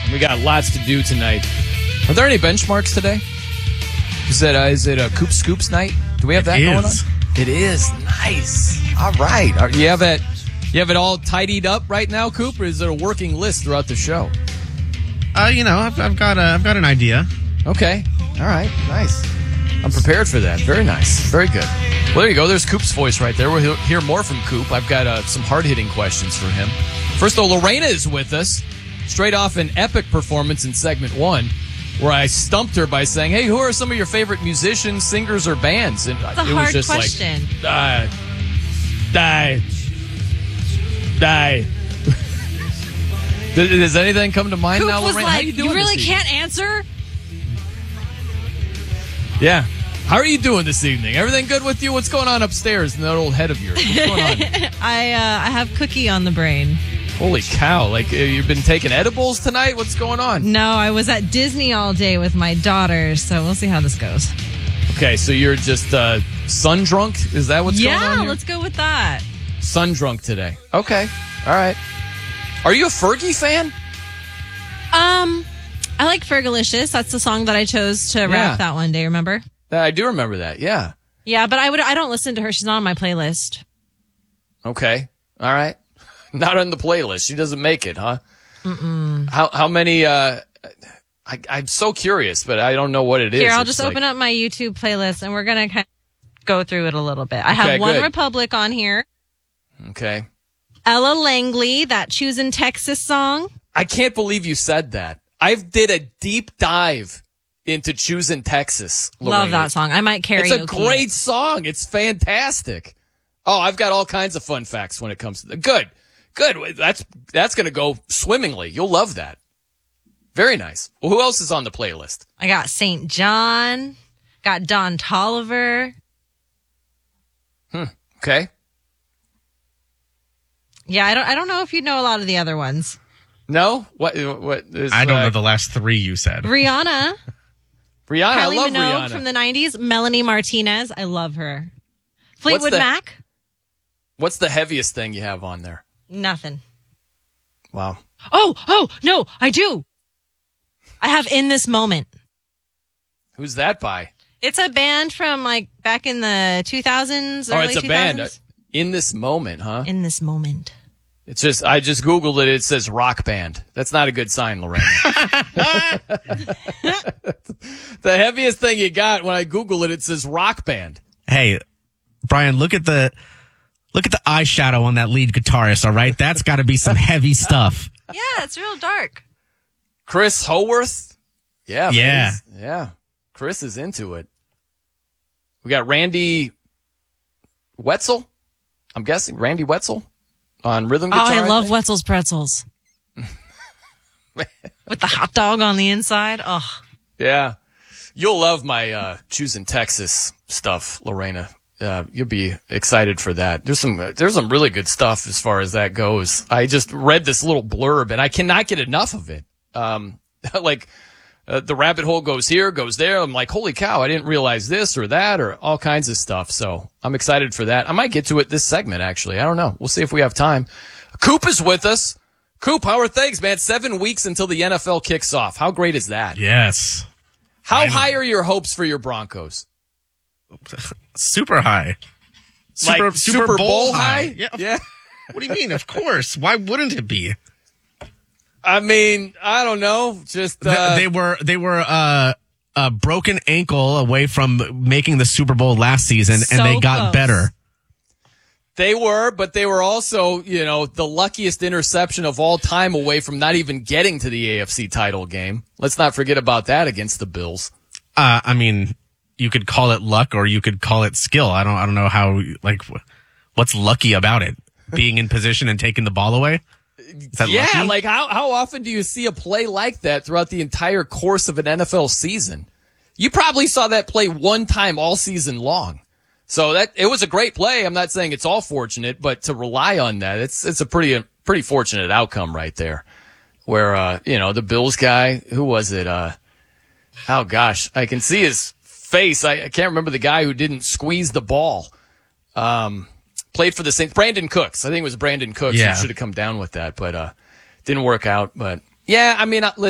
We got lots to do tonight. Are there any benchmarks today? Is it Coop Scoops night? Do we have that going on? It is. Nice. All right. You have it all tidied up right now, Coop, or is it a working list throughout the show? I've got an idea. Okay. All right. Nice. I'm prepared for that. Very nice. Very good. Well, there you go. There's Coop's voice right there. We'll hear more from Coop. I've got some hard-hitting questions for him. First, though, Lorena is with us, straight off an epic performance in segment 1, where I stumped her by saying, "Hey, who are some of your favorite musicians, singers, or bands?" And That's a it was hard just question. like, die. Does anything come to mind Coop now, was Lorena? How like, you doing? you really this evening? can't answer? Yeah. How are you doing this evening? Everything good with you? What's going on upstairs in that old head of yours? What's going on? I have cookie on the brain. Holy cow. Like, you've been taking edibles tonight? What's going on? No, I was at Disney all day with my daughter, so we'll see how this goes. Okay, so you're just sun drunk? Is that what's going on Yeah, here? let's go with that. Sun drunk today. Okay. All right. Are you a Fergie fan? I like Fergalicious. That's the song that I chose to rap that one day, remember? I do remember that, yeah. Yeah, but I don't listen to her. She's not on my playlist. Okay. All right. Not on the playlist. She doesn't make it, huh? Mm-mm. How many, I'm so curious, but I don't know what it is. Here, I'll just open up my YouTube playlist, and we're going to kind of go through it a little bit. I have One Republic on here. Okay. Ella Langley, that Choosing Texas song. I can't believe you said that. I did a deep dive into Choosing Texas, Lorena. Love that song. I might karaoke. It's a great song. It's fantastic. Oh, I've got all kinds of fun facts when it comes to that. Good. That's going to go swimmingly. You'll love that. Very nice. Well, who else is on the playlist? I got St. John. Got Don Tolliver. Okay. Yeah, I don't know if you know a lot of the other ones. No? What is, I don't know the last three you said. Rihanna. Rihanna, I Kylie love Minogue Rihanna. from the 90s. Melanie Martinez. I love her. Fleetwood Mac. What's the heaviest thing you have on there? Nothing. Wow. Oh, no, I do. I have In This Moment. Who's that by? It's a band from like back in the 2000s. Oh, early it's a 2000s. band. In This Moment, huh? In This Moment. It's just, I just Googled it. It says rock band. That's not a good sign, Lorena. The heaviest thing you got when I Google it, it says rock band. Hey, Brian, look at the eyeshadow on that lead guitarist, all right? That's got to be some heavy stuff. Yeah, it's real dark. Chris Howarth? Yeah. Yeah. Yeah. Chris is into it. We got Randy Wetzel. I'm guessing Randy Wetzel on rhythm guitar. Oh, I love Wetzel's Pretzels. With the hot dog on the inside. Oh. Yeah. You'll love my Choosing Texas stuff, Lorena. You'll be excited for that. There's some really good stuff as far as that goes. I just read this little blurb and I cannot get enough of it. The rabbit hole goes here, goes there. I'm like, holy cow, I didn't realize this or that or all kinds of stuff. So I'm excited for that. I might get to it this segment, actually. I don't know. We'll see if we have time. Coop is with us. Coop, how are things, man? 7 weeks until the NFL kicks off. How great is that? Yes. How high are your hopes for your Broncos? Super high. Super Bowl high? Yeah. What do you mean? Of course. Why wouldn't it be? I mean, I don't know. Just they were a broken ankle away from making the Super Bowl last season, and they got better. They were, but they were also, the luckiest interception of all time away from not even getting to the AFC title game. Let's not forget about that against the Bills. I mean, you could call it luck or you could call it skill. I don't know how, what's lucky about it? Being in position and taking the ball away? Yeah, lucky? like how often do you see a play like that throughout the entire course of an NFL season? You probably saw that play one time all season long. So it was a great play. I'm not saying it's all fortunate, but to rely on that, it's a pretty fortunate outcome right there. Where the Bills guy, who was it? Oh gosh, I can see his face. I can't remember the guy who didn't squeeze the ball. Played for the Saints. Brandon Cooks. I think it was Brandon Cooks who should have come down with that, but didn't work out. But yeah, I mean, listen.